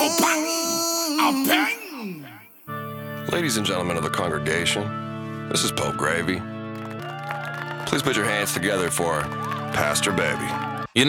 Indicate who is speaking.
Speaker 1: A bang!
Speaker 2: Ladies and gentlemen of the congregation, this is Pope Gravy. Please put your hands together for Pastor Baby.